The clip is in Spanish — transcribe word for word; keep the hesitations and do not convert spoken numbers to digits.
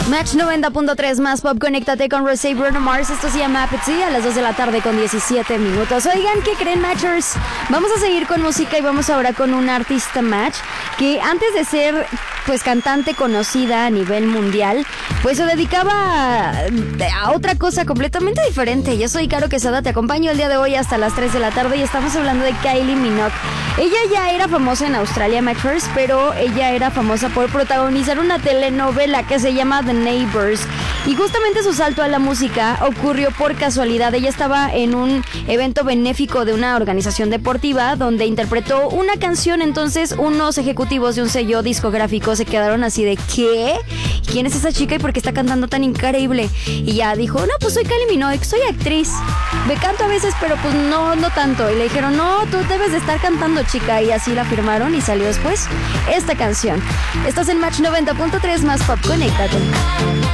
Match noventa punto tres más pop, conéctate con Rosé y Bruno Mars. Esto se llama Apathy a las dos de la tarde con diecisiete minutos. Oigan, ¿qué creen, Matchers? Vamos a seguir con música y vamos ahora con una artista Match que antes de ser pues cantante conocida a nivel mundial, pues se dedicaba a, a otra cosa completamente diferente. Yo soy Caro Quesada, te acompaño el día de hoy hasta las tres de la tarde y estamos hablando de Kylie Minogue. Ella ya era famosa en Australia, Matchers, pero ella era famosa por protagonizar una telenovela que se llama The Neighbors. Y justamente su salto a la música ocurrió por casualidad. Ella estaba en un evento benéfico de una organización deportiva donde interpretó una canción. Entonces unos ejecutivos de un sello discográfico se quedaron así de ¿qué? ¿Quién es esa chica y por qué está cantando tan increíble? Y ya dijo, no, pues soy Kylie Minogue, soy actriz. Me canto a veces, pero pues no, no tanto. Y le dijeron, no, tú debes de estar cantando, chica. Y así la firmaron y salió después esta canción. Estás en Match noventa punto tres más pop, conéctate.